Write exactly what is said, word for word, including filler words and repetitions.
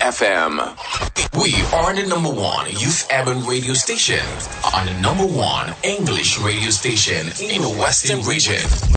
F M. We are the number one youth urban radio station and the number one English radio station in the Western region.